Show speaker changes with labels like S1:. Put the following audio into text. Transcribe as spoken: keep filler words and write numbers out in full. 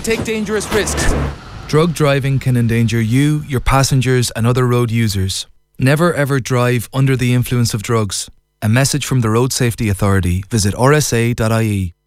S1: take dangerous risks.
S2: Drug driving can endanger you, your passengers and other road users. Never ever drive under the influence of drugs. A message from the Road Safety Authority. Visit r s a dot i e.